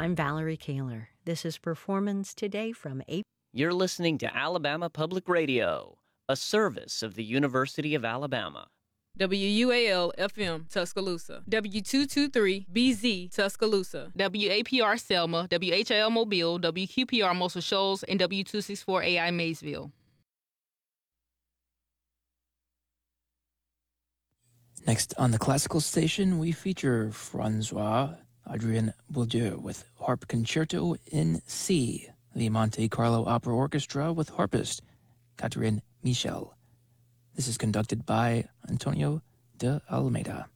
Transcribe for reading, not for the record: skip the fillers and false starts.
I'm Valerie Kaler. This is Performance Today from April. You're listening to Alabama Public Radio, a service of the University of Alabama. WUAL-FM, Tuscaloosa. W223-BZ, Tuscaloosa. WAPR Selma, WHIL Mobile, WQPR Muscle Shoals, and W264AI Maysville. Next on the classical station, we feature Francois-Adrien Bourdieu with Harp Concerto in C, the Monte Carlo Opera Orchestra with harpist Catherine Michel. This is conducted by Antonio de Almeida.